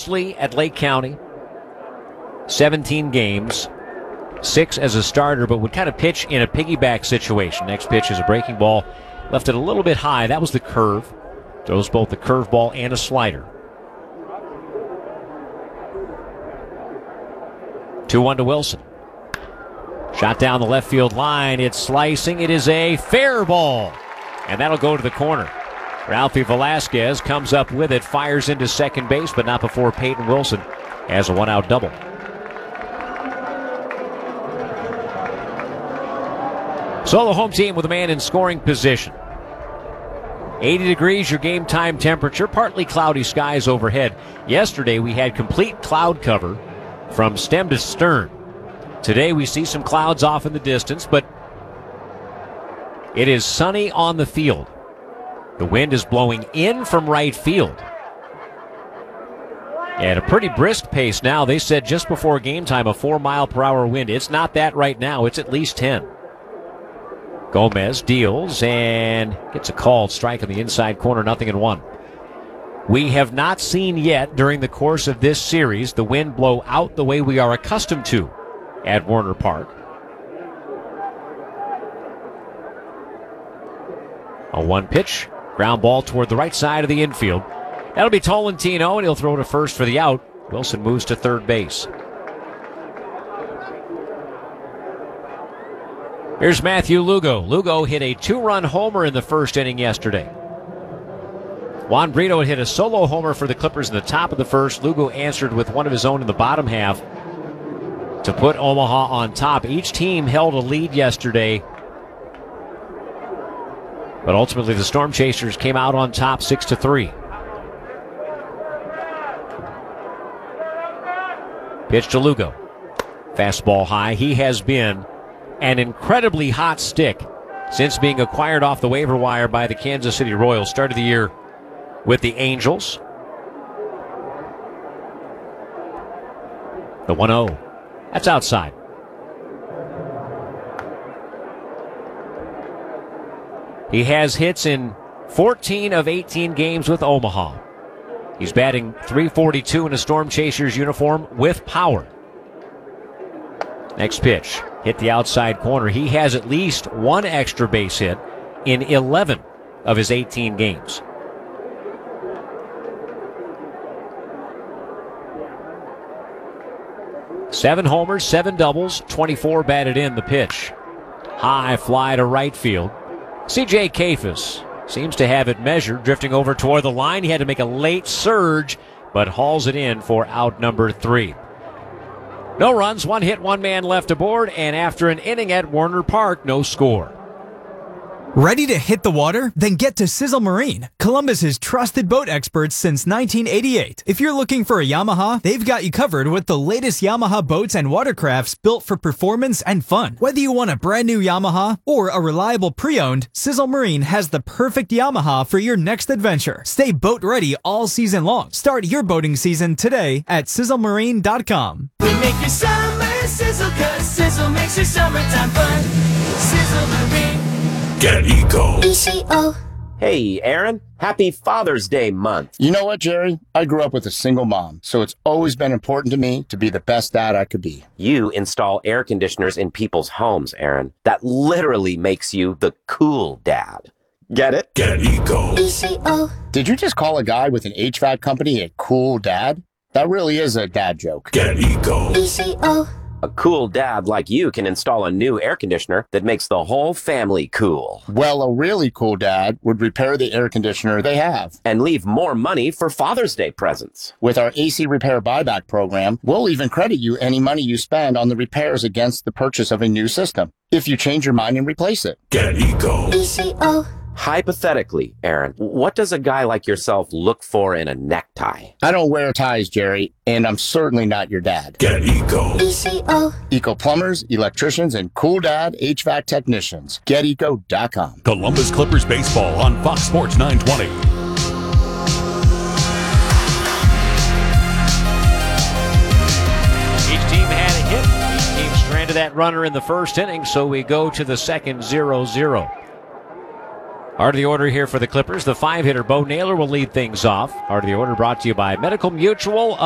mostly at Lake County. 17 games, 6 as a starter, but would kind of pitch in a piggyback situation. Next pitch is a breaking ball. Left it a little bit high. That was the curve. Throws both the curveball and a slider. 2-1 to Wilson. Shot down the left field line. It's slicing. It is a fair ball. And that'll go to the corner. Ralphie Velasquez comes up with it, fires into second base, but not before Peyton Wilson has a one-out double. So the home team with a man in scoring position. 80 degrees, your game time temperature. Partly cloudy skies overhead. Yesterday we had complete cloud cover from stem to stern. Today we see some clouds off in the distance, but it is sunny on the field. The wind is blowing in from right field. At a pretty brisk pace now. They said just before game time a 4-mile-per-hour wind. It's not that right now. It's at least 10. Gomez deals and gets a called strike on the inside corner, 0-1. We have not seen yet during the course of this series the wind blow out the way we are accustomed to at Werner Park. A one-pitch ground ball toward the right side of the infield. That'll be Tolentino, and he'll throw to first for the out. Wilson moves to third base. Here's Matthew Lugo. Lugo hit a 2-run homer in the first inning yesterday. Juan Brito had hit a solo homer for the Clippers in the top of the first. Lugo answered with one of his own in the bottom half to put Omaha on top. Each team held a lead yesterday, but ultimately the Storm Chasers came out on top 6-3. Pitch to Lugo. Fastball high. He has been an incredibly hot stick since being acquired off the waiver wire by the Kansas City Royals. Started the year with the Angels. The 1-0. That's outside. He has hits in 14 of 18 games with Omaha. He's batting .342 in a Storm Chasers uniform with power. Next pitch, hit the outside corner. He has at least one extra base hit in 11 of his 18 games. Seven homers, 7 doubles, 24 batted in. The pitch. High fly to right field. C.J. Kafis seems to have it measured, drifting over toward the line. He had to make a late surge, but hauls it in for out number 3. No runs, 1 hit, 1 man left aboard, and after an inning at Werner Park, no score. Ready to hit the water? Then get to Sizzle Marine, Columbus's trusted boat experts since 1988. If you're looking for a Yamaha, they've got you covered with the latest Yamaha boats and watercrafts built for performance and fun. Whether you want a brand new Yamaha or a reliable pre-owned, Sizzle Marine has the perfect Yamaha for your next adventure. Stay boat ready all season long. Start your boating season today at sizzlemarine.com. We make your summer sizzle, 'cause Sizzle makes your summertime fun. Sizzle Marine. Get Eco. ECO. Hey, Aaron. Happy Father's Day month. You know what, Jerry? I grew up with a single mom, so it's always been important to me to be the best dad I could be. You install air conditioners in people's homes, Aaron. That literally makes you the cool dad. Get it? Get Eco. ECO. Did you just call a guy with an HVAC company a cool dad? That really is a dad joke. Get Eco. ECO. A cool dad like you can install a new air conditioner that makes the whole family cool. Well, a really cool dad would repair the air conditioner they have. And leave more money for Father's Day presents. With our AC Repair Buyback program, we'll even credit you any money you spend on the repairs against the purchase of a new system, if you change your mind and replace it. Get Eco. ECO. Hypothetically, Aaron, what does a guy like yourself look for in a necktie? I don't wear ties, Jerry, and I'm certainly not your dad. Get Eco. ECO. Eco plumbers, electricians, and cool dad HVAC technicians. GetEco.com. Columbus Clippers baseball on Fox Sports 920. Each team had a hit. Each team stranded that runner in the first inning, so we go to the second 0-0. Heart of the order here for the Clippers. The 5-hitter Bo Naylor will lead things off. Heart of the order brought to you by Medical Mutual